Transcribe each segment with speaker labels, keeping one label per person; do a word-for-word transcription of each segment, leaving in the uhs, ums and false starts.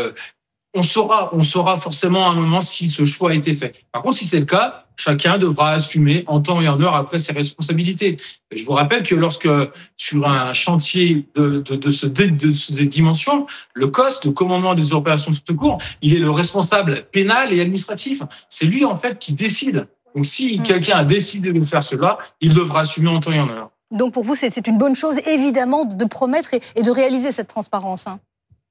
Speaker 1: euh, on saura, on saura forcément à un moment si ce choix a été fait. Par contre, si c'est le cas, chacun devra assumer en temps et en heure après ses responsabilités. Je vous rappelle que lorsque sur un chantier de, de, de, ce, de, de cette dimension, le C O S, le commandement des opérations de secours, il est le responsable pénal et administratif. C'est lui en fait qui décide. Donc si mmh. quelqu'un a décidé de faire cela, il devra assumer en temps et en heure.
Speaker 2: Donc pour vous, c'est, c'est une bonne chose évidemment de promettre et, et de réaliser cette transparence. Hein.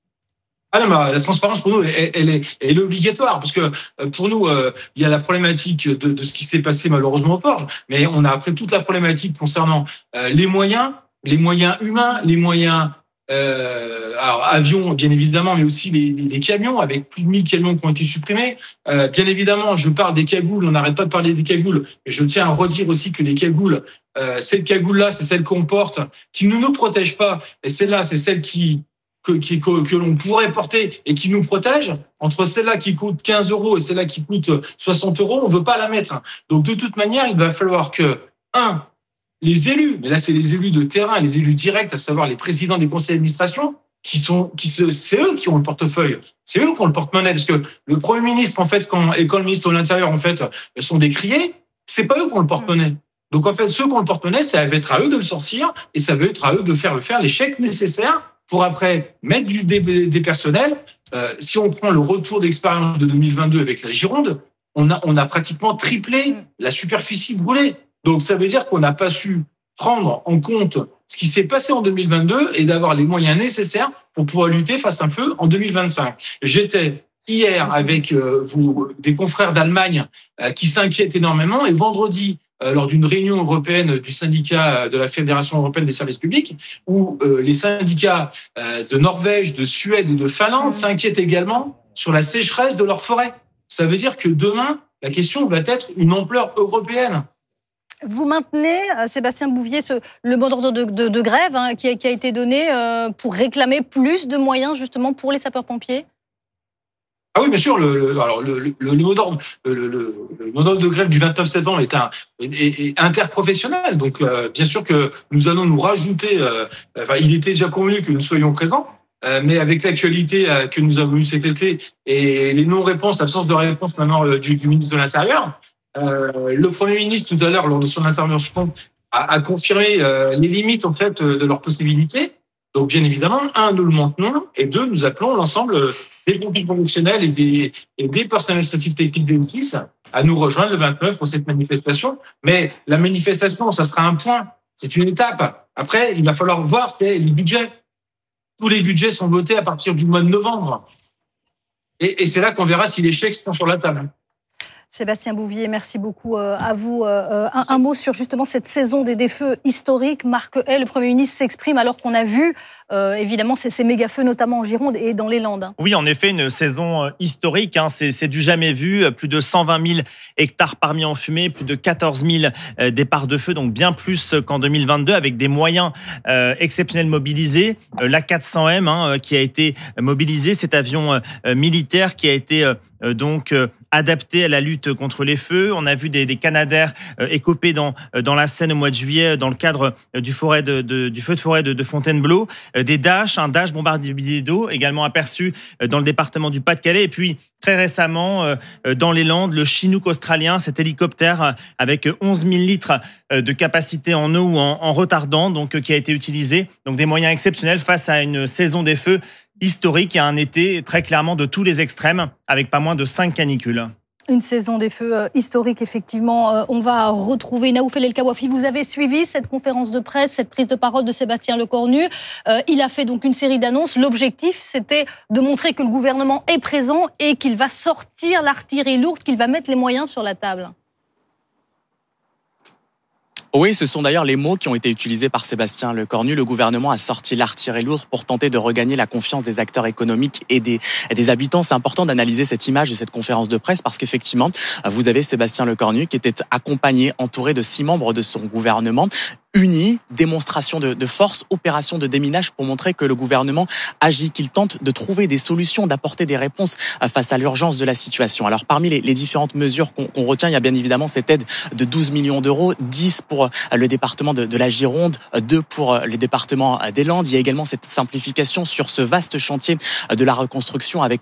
Speaker 1: Ah non, mais la transparence pour nous, elle, elle, est, elle est obligatoire parce que pour nous, euh, il y a la problématique de, de ce qui s'est passé malheureusement au Porge, mais on a après toute la problématique concernant euh, les moyens, les moyens humains, les moyens euh, alors, avions bien évidemment, mais aussi les, les, les camions avec plus de mille camions qui ont été supprimés. Euh, bien évidemment, je parle des cagoules, on n'arrête pas de parler des cagoules, mais je tiens à redire aussi que les cagoules, euh, cette cagoule-là, c'est celle qu'on porte, qui ne nous protège pas, et celle-là, c'est celle qui Que, que, que l'on pourrait porter et qui nous protège, entre celle-là qui coûte quinze euros et celle-là qui coûte soixante euros, on ne veut pas la mettre. Donc, de toute manière, il va falloir que, un, les élus, mais là, c'est les élus de terrain, les élus directs, à savoir les présidents des conseils d'administration, qui sont, qui se, c'est eux qui ont le portefeuille. C'est eux qui ont le porte-monnaie. Parce que le Premier ministre, en fait, quand, et quand le ministre de l'Intérieur, en fait, sont décriés, c'est pas eux qui ont le porte-monnaie. Donc, en fait, ceux qui ont le porte-monnaie, ça va être à eux de le sortir et ça va être à eux de faire, faire les chèques nécessaires pour après mettre du, des, des personnels. Euh, si on prend le retour d'expérience de deux mille vingt-deux avec la Gironde, on a, on a pratiquement triplé la superficie brûlée. Donc, ça veut dire qu'on n'a pas su prendre en compte ce qui s'est passé en deux mille vingt-deux et d'avoir les moyens nécessaires pour pouvoir lutter face à un feu en deux mille vingt-cinq. J'étais hier avec euh, vous, des confrères d'Allemagne euh, qui s'inquiètent énormément et vendredi, Euh, lors d'une réunion européenne du syndicat de la Fédération européenne des services publics, où euh, les syndicats euh, de Norvège, de Suède et de Finlande s'inquiètent également sur la sécheresse de leurs forêts. Ça veut dire que demain, la question va être une ampleur européenne.
Speaker 2: Vous maintenez, Sébastien Bouvier, ce, le mot d'ordre de, de, de grève hein, qui, a, qui a été donné euh, pour réclamer plus de moyens justement pour les sapeurs-pompiers ?
Speaker 1: Ah oui, bien sûr. Le, le, alors le, le, le mot d'ordre, le, le, le mot d'ordre de grève du vingt-neuf septembre est un est, est interprofessionnel. Donc, euh, bien sûr que nous allons nous rajouter. Euh, enfin, il était déjà convenu que nous soyons présents, euh, mais avec l'actualité euh, que nous avons eue cet été et les non-réponses, l'absence de réponse maintenant euh, du, du ministre de l'Intérieur, euh, le Premier ministre tout à l'heure lors de son intervention a, a confirmé euh, les limites en fait de leurs possibilités. Donc, bien évidemment, un, nous le maintenons, et deux, nous appelons l'ensemble des pompiers professionnels et des, et des personnels administratifs techniques de justice à nous rejoindre le vingt-neuf pour cette manifestation. Mais la manifestation, ça sera un point, c'est une étape. Après, il va falloir voir, c'est les budgets. Tous les budgets sont votés à partir du mois de novembre. Et, et c'est là qu'on verra si les chèques sont sur la table.
Speaker 2: Sébastien Bouvier, merci beaucoup à vous. Un, un mot sur justement cette saison des, des feux historiques. Marc Hay, le Premier ministre, s'exprime alors qu'on a vu euh, évidemment ces, ces méga-feux, notamment en Gironde et dans les Landes.
Speaker 3: Oui, en effet, une saison historique. Hein, c'est, c'est du jamais vu. Plus de cent vingt mille hectares parmis en fumée, plus de quatorze mille départs de feu, donc bien plus qu'en deux mille vingt-deux, avec des moyens euh, exceptionnels mobilisés. Euh, l'A quatre cents M hein, qui a été mobilisé, cet avion euh, militaire qui a été euh, donc euh, adapté à la lutte contre les feux. On a vu des, des Canadair euh, écopés dans, dans la Seine au mois de juillet dans le cadre euh, du, forêt de, de, du feu de forêt de, de Fontainebleau. Euh, des Dash, un Dash bombardier d'eau également aperçu euh, dans le département du Pas-de-Calais. Et puis très récemment, euh, dans les Landes, le Chinook australien, cet hélicoptère euh, avec onze mille litres euh, de capacité en eau ou en, en retardant, donc euh, qui a été utilisé. Donc des moyens exceptionnels face à une saison des feux historique et un été très clairement de tous les extrêmes, avec pas moins de cinq canicules.
Speaker 2: Une saison des feux euh, historique, effectivement. Euh, on va retrouver Naoufel El Kawafi. Vous avez suivi cette conférence de presse, cette prise de parole de Sébastien Lecornu. Euh, il a fait donc une série d'annonces. L'objectif, c'était de montrer que le gouvernement est présent et qu'il va sortir l'artillerie lourde, qu'il va mettre les moyens sur la table.
Speaker 4: Oui, ce sont d'ailleurs les mots qui ont été utilisés par Sébastien Lecornu. Le gouvernement a sorti l'artillerie lourde pour tenter de regagner la confiance des acteurs économiques et des, et des habitants. C'est important d'analyser cette image de cette conférence de presse parce qu'effectivement, vous avez Sébastien Lecornu qui était accompagné, entouré de six membres de son gouvernement. Unis, démonstration de, de force, opération de déminage pour montrer que le gouvernement agit, qu'il tente de trouver des solutions, d'apporter des réponses face à l'urgence de la situation. Alors parmi les, les différentes mesures qu'on, qu'on retient, il y a bien évidemment cette aide de douze millions d'euros, dix pour le département de, de la Gironde, deux pour les départements des Landes. Il y a également cette simplification sur ce vaste chantier de la reconstruction avec